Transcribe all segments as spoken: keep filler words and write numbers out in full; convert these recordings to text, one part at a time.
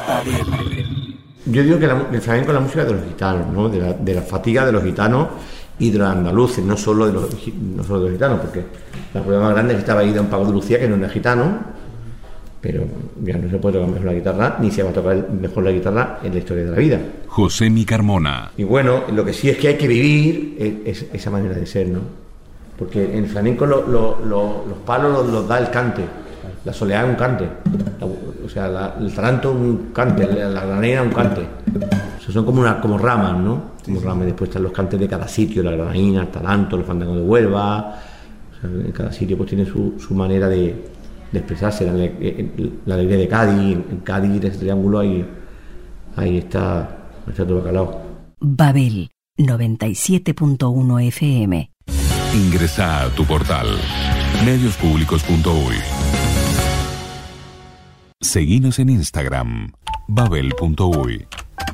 Yo digo que la, el flamenco es la música de los gitanos, ¿no? De la, de la fatiga de los gitanos y de los andaluces, no solo de los, no solo de los gitanos, porque la prueba más grande es que estaba ahí de un Paco de Lucía, que no era gitano, pero ya no se puede tocar mejor la guitarra, ni se va a tocar mejor la guitarra en la historia de la vida. José Mi Carmona. Y bueno, lo que sí es que hay que vivir es, es esa manera de ser, ¿no? Porque en el flamenco lo, lo, lo, los palos los, los da el cante, la soleá es un cante, la, o sea, la, el taranto es un cante, la, la granadina es un cante. O sea, son como, una, como ramas, ¿no? Como sí, ramas. Después están los cantes de cada sitio, la granadina, el taranto, los fandangos de Huelva. O sea, en cada sitio pues tiene su, su manera de, de expresarse. La, la alegría de Cádiz, en Cádiz, ese triángulo, ahí, ahí está, está todo bacalao. Babel noventa y siete punto uno F M. Ingresa a tu portal medios públicos punto uy. Seguinos en Instagram babel punto uy.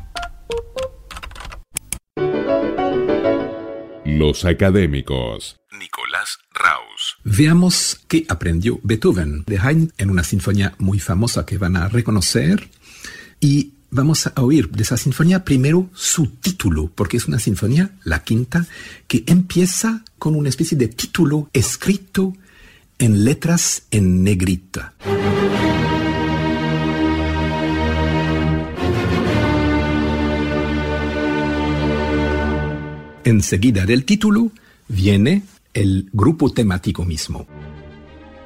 Los académicos. Nicolás Raus. Veamos qué aprendió Beethoven de Haydn en una sinfonía muy famosa que van a reconocer, y vamos a oír de esa sinfonía primero su título, porque es una sinfonía, la quinta, que empieza con una especie de título escrito en letras en negrita. Enseguida del título viene el grupo temático mismo.